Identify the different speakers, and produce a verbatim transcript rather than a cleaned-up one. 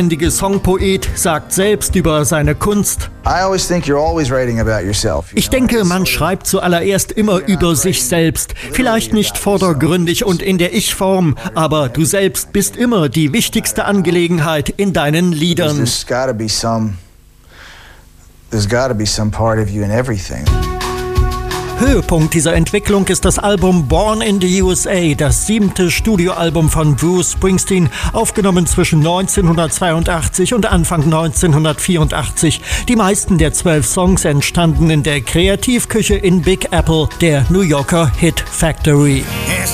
Speaker 1: Der Songpoet sagt selbst über seine Kunst: Ich denke, man schreibt zuallererst immer über sich selbst. Vielleicht nicht vordergründig und in der Ich-Form, aber du selbst bist immer die wichtigste Angelegenheit in deinen Liedern.
Speaker 2: There's gotta be some, there's gotta be some part of you in everything.
Speaker 1: Höhepunkt dieser Entwicklung ist das Album Born in the U S A, das siebte Studioalbum von Bruce Springsteen, aufgenommen zwischen neunzehnhundertzweiundachtzig und Anfang neunzehnhundertvierundachtzig. Die meisten der zwölf Songs entstanden in der Kreativküche in Big Apple, der New Yorker Hit Factory.